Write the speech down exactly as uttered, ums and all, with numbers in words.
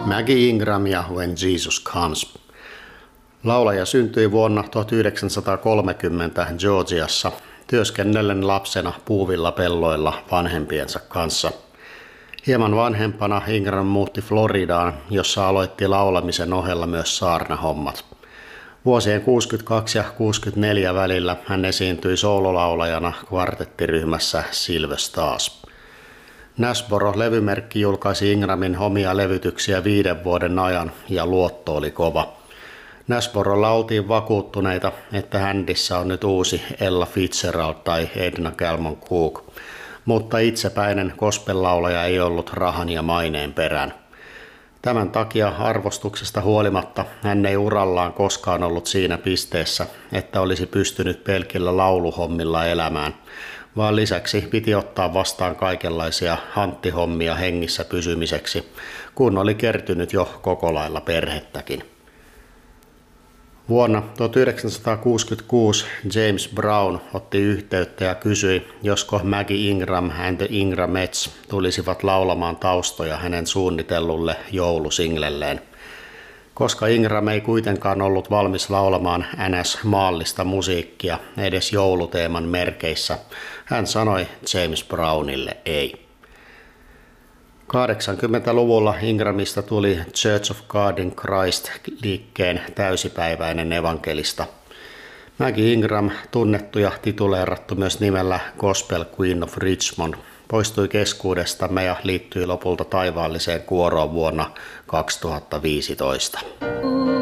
Maggie Ingram ja When Jesus Comes. Laulaja syntyi vuonna tuhatyhdeksänsataakolmekymmentä Georgiassa työskennellen lapsena puuvilla pelloilla vanhempiensa kanssa. Hieman vanhempana Ingram muutti Floridaan, jossa aloitti laulamisen ohella myös saarnahommat. Vuosien kuusikymmentäkaksi ja kuusikymmentäneljä välillä hän esiintyi soololaulajana kvartettiryhmässä Silver Stars. Nasboro-levymerkki julkaisi Ingramin omia levytyksiä viiden vuoden ajan ja luotto oli kova. Nasborolla oltiin vakuuttuneita, että händissä on nyt uusi Ella Fitzgerald tai Edna Galman Cook, mutta itsepäinen gospel-laulaja ei ollut rahan ja maineen perään. Tämän takia arvostuksesta huolimatta hän ei urallaan koskaan ollut siinä pisteessä, että olisi pystynyt pelkillä lauluhommilla elämään, vaan lisäksi piti ottaa vastaan kaikenlaisia hanttihommia hengissä pysymiseksi, kun oli kertynyt jo koko lailla perhettäkin. Vuonna tuhatyhdeksänsataakuusikymmentäkuusi James Brown otti yhteyttä ja kysyi, josko Maggie Ingram and the Ingramettes tulisivat laulamaan taustoja hänen suunnitellulle joulusinglelleen. Koska Ingram ei kuitenkaan ollut valmis laulamaan N S-maallista musiikkia edes jouluteeman merkeissä, hän sanoi James Brownille ei. kahdeksankymmentäluvulla Ingramista tuli Church of God in Christ-liikkeen täysipäiväinen evankelista. Maggie Ingram, tunnettu ja tituleerattu myös nimellä Gospel Queen of Richmond, poistui keskuudestamme ja liittyi lopulta taivaalliseen kuoroon vuonna kaksituhattaviisitoista.